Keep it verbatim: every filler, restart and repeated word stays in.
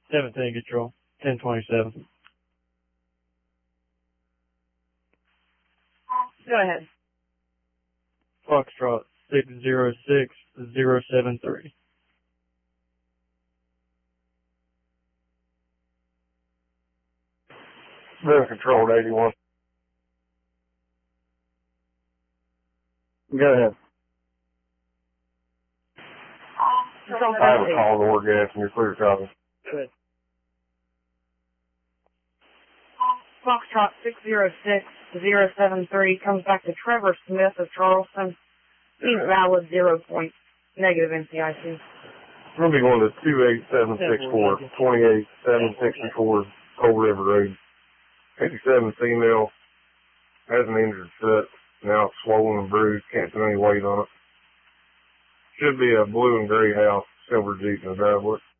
seventeen control, ten twenty-seven. Go ahead. Foxtrot six zero six zero seven three. Been controlled eighty-one. Go ahead. Control I have a seventeen. call to work gas and you're clear copy. Good. Foxtrot six zero six zero seven three comes back to Trevor Smith of Charleston. Valid zero point, negative N C I C. We're going to be going to two eight seven six four, twenty-eight seven sixty-four Cold River Road. fifty-seven female, has an injured foot, now it's swollen and bruised, can't put any weight on it. Should be a blue and gray house, silver Jeep in the driveway.